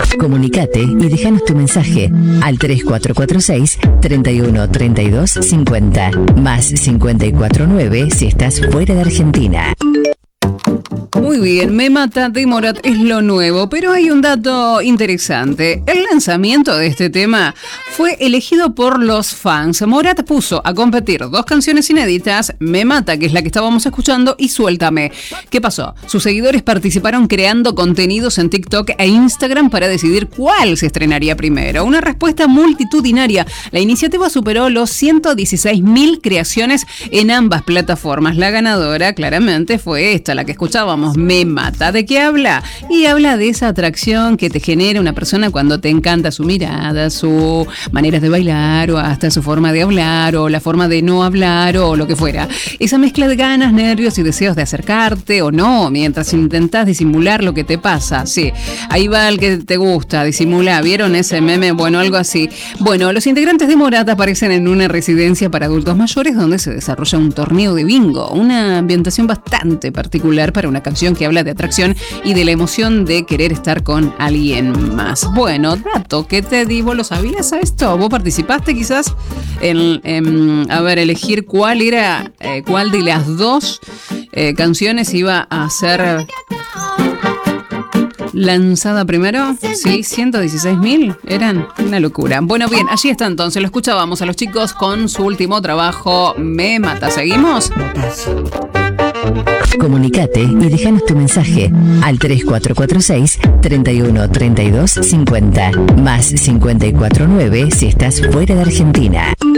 Comunicate y déjanos tu mensaje al 3446 31 32 50 más 549 si estás fuera de Argentina. Muy bien, Me Mata de Morat es lo nuevo, pero hay un dato interesante. El lanzamiento de este tema fue elegido por los fans. Morat puso a competir 2 canciones inéditas, Me Mata, que es la que estábamos escuchando, y Suéltame. ¿Qué pasó? Sus seguidores participaron creando contenidos en TikTok e Instagram para decidir cuál se estrenaría primero. Una respuesta multitudinaria. La iniciativa superó los 116.000 creaciones en ambas plataformas. La ganadora, claramente, fue esta, la que escuchábamos, Me Mata. ¿De qué habla? Y habla de esa atracción que te genera una persona cuando te encanta su mirada, su manera de bailar, o hasta su forma de hablar, o la forma de no hablar, o lo que fuera. Esa mezcla de ganas, nervios y deseos de acercarte o no, mientras intentás disimular lo que te pasa. Sí, ahí va el que te gusta, disimula. ¿Vieron ese meme? Bueno, algo así. Bueno, los integrantes de Morat aparecen en una residencia para adultos mayores donde se desarrolla un torneo de bingo, una ambientación bastante particular para una canción que habla de atracción y de la emoción de querer estar con alguien más. Bueno, dato que te di, ¿vos lo sabías a esto? ¿Vos participaste quizás en elegir cuál era, cuál de las 2 canciones iba a ser lanzada primero? Sí, 116.000 eran una locura. Bueno, bien, allí está entonces. Lo escuchábamos a los chicos con su último trabajo, Me Mata. ¿Seguimos? Comunicate y déjanos tu mensaje al 3446 31 32 50 más 549 si estás fuera de Argentina.